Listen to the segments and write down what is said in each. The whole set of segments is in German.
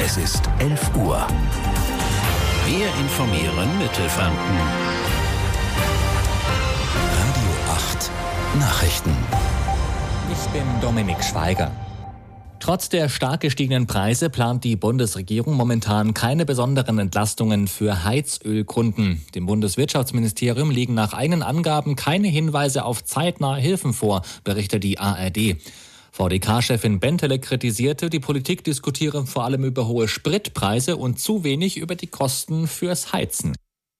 Es ist 11 Uhr. Wir informieren Mittelfranken. Radio 8 Nachrichten. Ich bin Dominik Schweiger. Trotz der stark gestiegenen Preise plant die Bundesregierung momentan keine besonderen Entlastungen für Heizölkunden. Dem Bundeswirtschaftsministerium liegen nach eigenen Angaben keine Hinweise auf zeitnahe Hilfen vor, berichtet die ARD. VDK-Chefin Bentele kritisierte, die Politik diskutiere vor allem über hohe Spritpreise und zu wenig über die Kosten fürs Heizen.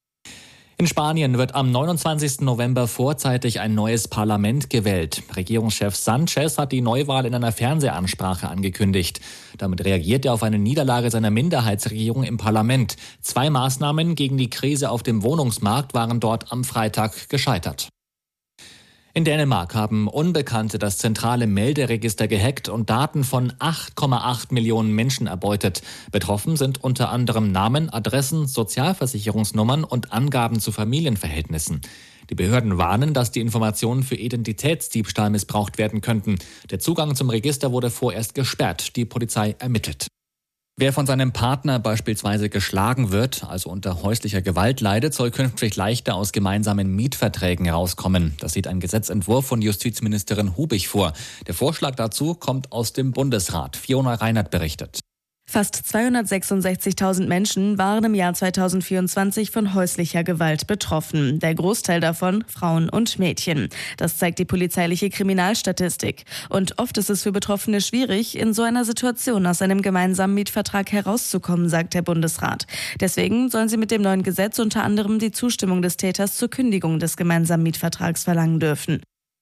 In Spanien wird am 29. November vorzeitig ein neues Parlament gewählt. Regierungschef Sánchez hat die Neuwahl in einer Fernsehansprache angekündigt. Damit reagiert er auf eine Niederlage seiner Minderheitsregierung im Parlament. 2 Maßnahmen gegen die Krise auf dem Wohnungsmarkt waren dort am Freitag gescheitert. In Dänemark haben Unbekannte das zentrale Melderegister gehackt und Daten von 8,8 Millionen Menschen erbeutet. Betroffen sind unter anderem Namen, Adressen, Sozialversicherungsnummern und Angaben zu Familienverhältnissen. Die Behörden warnen, dass die Informationen für Identitätsdiebstahl missbraucht werden könnten. Der Zugang zum Register wurde vorerst gesperrt. Die Polizei ermittelt. Wer von seinem Partner beispielsweise geschlagen wird, also unter häuslicher Gewalt leidet, soll künftig leichter aus gemeinsamen Mietverträgen herauskommen. Das sieht ein Gesetzentwurf von Justizministerin Hubig vor. Der Vorschlag dazu kommt aus dem Bundesrat. Fiona Reinert berichtet. Fast 266.000 Menschen waren im Jahr 2024 von häuslicher Gewalt betroffen. Der Großteil davon Frauen und Mädchen. Das zeigt die polizeiliche Kriminalstatistik. Und oft ist es für Betroffene schwierig, in so einer Situation aus einem gemeinsamen Mietvertrag herauszukommen, sagt der Bundesrat. Deswegen sollen sie mit dem neuen Gesetz unter anderem die Zustimmung des Täters zur Kündigung des gemeinsamen Mietvertrags verlangen dürfen.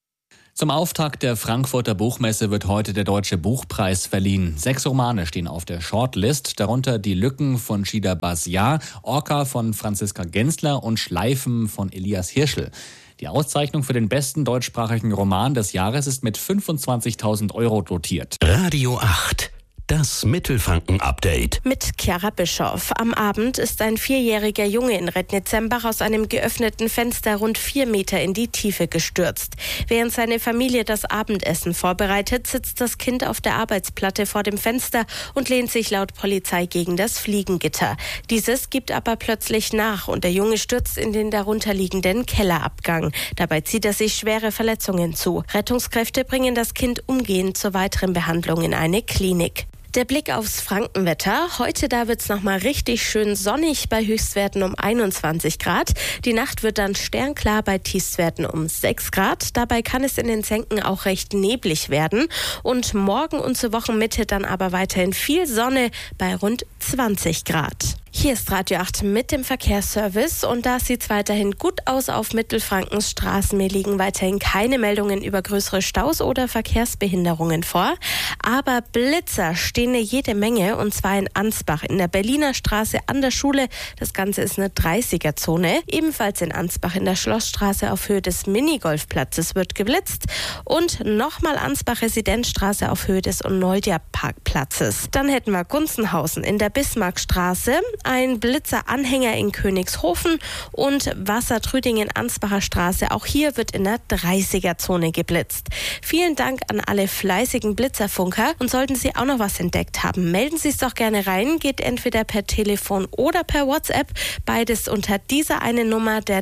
Zum Auftakt der Frankfurter Buchmesse wird heute der Deutsche Buchpreis verliehen. 6 Romane stehen auf der Shortlist, darunter Die Lücken von Shida Basiar, Orca von Franziska Gensler und Schleifen von Elias Hirschl. Die Auszeichnung für den besten deutschsprachigen Roman des Jahres ist mit 25.000 € dotiert. Radio 8. Das Mittelfranken-Update. Mit Chiara Bischoff. Am Abend ist ein 4-jähriger Junge in Rednitzembach aus einem geöffneten Fenster rund 4 Meter in die Tiefe gestürzt. Während seine Familie das Abendessen vorbereitet, sitzt das Kind auf der Arbeitsplatte vor dem Fenster und lehnt sich laut Polizei gegen das Fliegengitter. Dieses gibt aber plötzlich nach und der Junge stürzt in den darunterliegenden Kellerabgang. Dabei zieht er sich schwere Verletzungen zu. Rettungskräfte bringen das Kind umgehend zur weiteren Behandlung in eine Klinik. Der Blick aufs Frankenwetter. Heute da wird's nochmal richtig schön sonnig bei Höchstwerten um 21 Grad. Die Nacht wird dann sternklar bei Tiefstwerten um 6 Grad. Dabei kann es in den Senken auch recht neblig werden. Und morgen und zur Wochenmitte dann aber weiterhin viel Sonne bei rund 20 Grad. Hier ist Radio 8 mit dem Verkehrsservice und da sieht es weiterhin gut aus auf Mittelfrankens Straßen. Mir liegen weiterhin keine Meldungen über größere Staus oder Verkehrsbehinderungen vor. Aber Blitzer stehen jede Menge und zwar in Ansbach in der Berliner Straße an der Schule. Das Ganze ist eine 30er-Zone. Ebenfalls in Ansbach in der Schlossstraße auf Höhe des Minigolfplatzes wird geblitzt. Und nochmal Ansbach-Residenzstraße auf Höhe des Onoldia-Parkplatzes. Dann hätten wir Gunzenhausen in der Bismarckstraße. Ein Blitzeranhänger in Königshofen und Wassertrüdingen Ansbacher Straße. Auch hier wird in der 30er-Zone geblitzt. Vielen Dank an alle fleißigen Blitzerfunker und sollten Sie auch noch was entdeckt haben, melden Sie es doch gerne rein. Geht entweder per Telefon oder per WhatsApp. Beides unter dieser einen Nummer der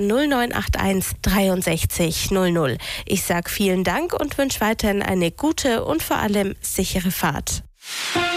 0981 63 00. Ich sage vielen Dank und wünsche weiterhin eine gute und vor allem sichere Fahrt.